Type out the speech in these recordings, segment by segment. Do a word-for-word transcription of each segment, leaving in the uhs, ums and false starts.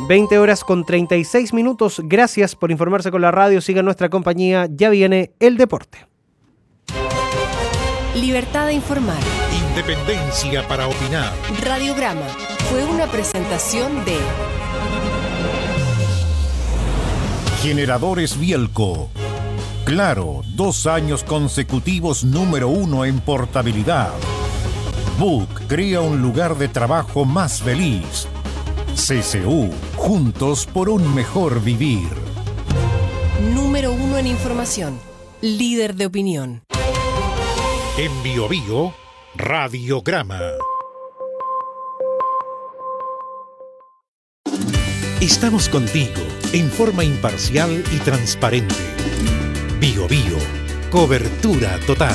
veinte horas con treinta y seis minutos. Gracias por informarse con la radio. Siga nuestra compañía. Ya viene el deporte. Libertad de informar. Independencia para opinar. Radiograma fue una presentación de Generadores Bielco. Claro, dos años consecutivos número uno en portabilidad. Book crea un lugar de trabajo más feliz. C C U, juntos por un mejor vivir. Número uno en información. Líder de opinión. En Bio Bio, Radiograma. Estamos contigo en forma imparcial y transparente. Bio Bio, cobertura total.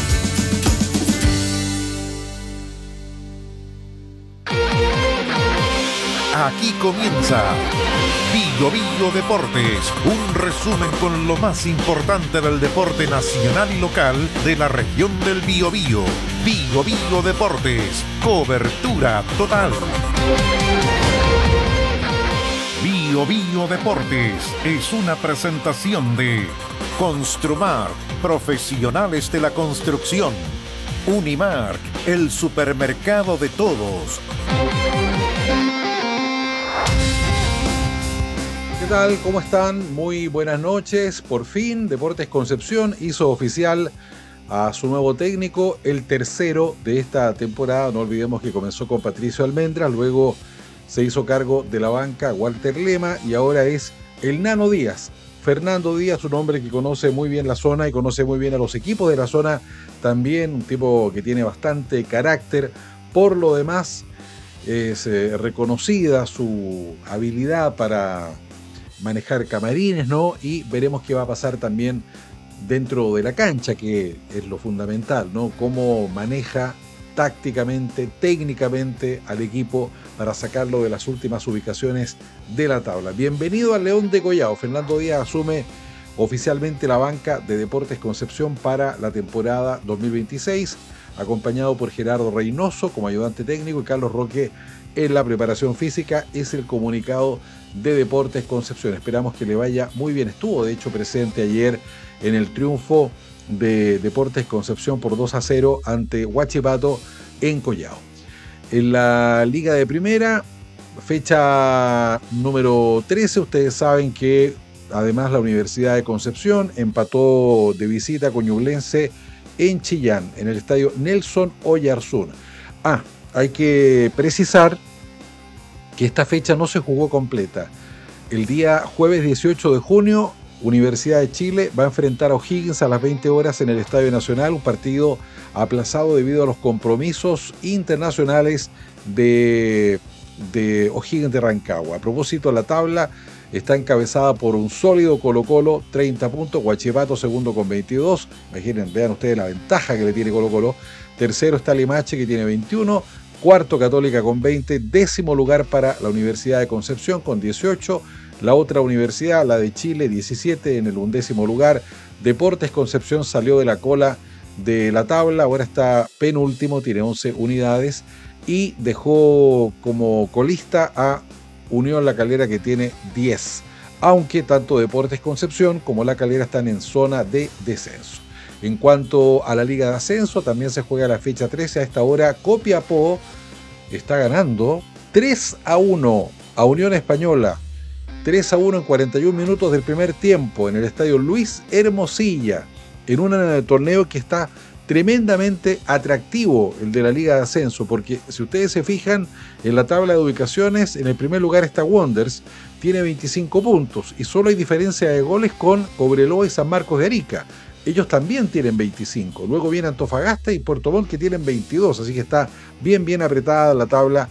Aquí comienza Bio Bio Deportes, un resumen con lo más importante del deporte nacional y local de la región del Biobío. Bio Bio Deportes, cobertura total. Bio Bio Deportes es una presentación de Construmar, profesionales de la construcción. Unimark, el supermercado de todos. ¿Qué tal? ¿Cómo están? Muy buenas noches. Por fin, Deportes Concepción hizo oficial a su nuevo técnico, el tercero de esta temporada. No olvidemos que comenzó con Patricio Almendra, luego se hizo cargo de la banca Walter Lema y ahora es el Nano Díaz. Fernando Díaz, un hombre que conoce muy bien la zona y conoce muy bien a los equipos de la zona. También un tipo que tiene bastante carácter. Por lo demás, es eh, reconocida su habilidad para manejar camarines, ¿no? Y veremos qué va a pasar también dentro de la cancha, que es lo fundamental, ¿no? Cómo maneja tácticamente, técnicamente al equipo para sacarlo de las últimas ubicaciones de la tabla. Bienvenido al León de Collao. Fernando Díaz asume oficialmente la banca de Deportes Concepción para la temporada dos mil veintiséis, acompañado por Gerardo Reynoso como ayudante técnico y Carlos Roque en la preparación física. Es el comunicado de Deportes Concepción. Esperamos que le vaya muy bien. Estuvo de hecho presente ayer en el triunfo de Deportes Concepción por dos a cero ante Huachipato en Collao. En la Liga de Primera, fecha número trece, ustedes saben que además la Universidad de Concepción empató de visita con Ñublense en Chillán, en el estadio Nelson Oyarzún. Ah, hay que precisar que esta fecha no se jugó completa. El día jueves dieciocho de junio, Universidad de Chile va a enfrentar a O'Higgins a las veinte horas en el Estadio Nacional, un partido aplazado debido a los compromisos internacionales de, de O'Higgins de Rancagua. A propósito, la tabla está encabezada por un sólido Colo-Colo, treinta puntos, Huachipato segundo con veintidós, imaginen, vean ustedes la ventaja que le tiene Colo-Colo. Tercero está Limache, que tiene veintiuno, cuarto Católica con veinte, décimo lugar para la Universidad de Concepción con dieciocho, la otra universidad, la de Chile, diecisiete, en el undécimo lugar. Deportes Concepción salió de la cola de la tabla, ahora está penúltimo, tiene once unidades y dejó como colista a Unión La Calera, que tiene diez, aunque tanto Deportes Concepción como La Calera están en zona de descenso. En cuanto a la Liga de Ascenso, también se juega la fecha trece. A esta hora, Copiapó está ganando tres a uno a Unión Española. tres a uno en cuarenta y un minutos del primer tiempo en el estadio Luis Hermosilla, en un torneo que está tremendamente atractivo, el de la Liga de Ascenso, porque si ustedes se fijan en la tabla de ubicaciones, en el primer lugar está Wanderers, tiene veinticinco puntos y solo hay diferencia de goles con Cobreloa y San Marcos de Arica. Ellos también tienen veinticinco. Luego viene Antofagasta y Puerto Montt, que tienen veintidós, así que está bien bien apretada la tabla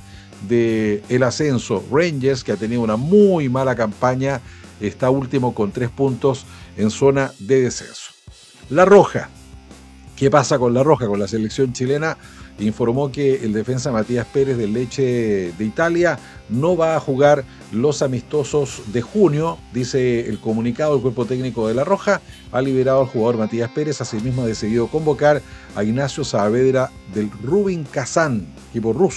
del ascenso. Rangers, que ha tenido una muy mala campaña, está último con tres puntos en zona de descenso. La Roja. ¿Qué pasa con La Roja? Con la selección chilena, informó que el defensa Matías Pérez del Lecce de Italia no va a jugar los amistosos de junio, dice el comunicado del cuerpo técnico de La Roja. Ha liberado al jugador Matías Pérez, asimismo ha decidido convocar a Ignacio Saavedra del Rubin Kazán, equipo ruso.